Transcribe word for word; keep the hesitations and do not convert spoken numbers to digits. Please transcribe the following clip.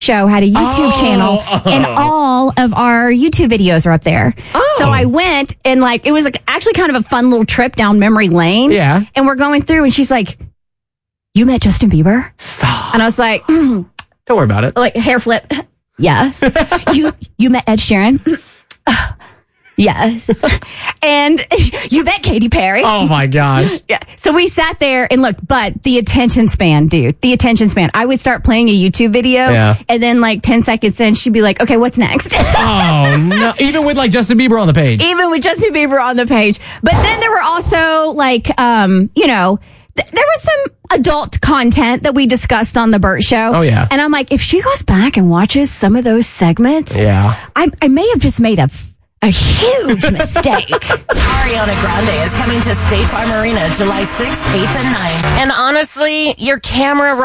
Show had a YouTube Oh, channel, oh. and all of our YouTube videos are up there. Oh. So I went, and like it was like actually kind of a fun little trip down memory lane. Yeah. And we're going through, and she's like, "You met Justin Bieber?" Stop. And I was like, mm, Don't worry about it. like hair flip. Yes. you you met Ed Sheeran? Yes. And you met Katy Perry? Oh my gosh. Yeah. So we sat there and looked, but the attention span, dude, the attention span. I would start playing a YouTube video, Yeah. and then like ten seconds in, she'd be like, "Okay, what's next?" Oh no. Even with like Justin Bieber on the page. Even with Justin Bieber on the page. But then there were also like, um, you know, th- there was some adult content that we discussed on the Burt Show. Oh, yeah. And I'm like, if she goes back and watches some of those segments, Yeah. I, I may have just made a, a huge mistake. Ariana Grande is coming to State Farm Arena July sixth, eighth, and ninth. And honestly, your camera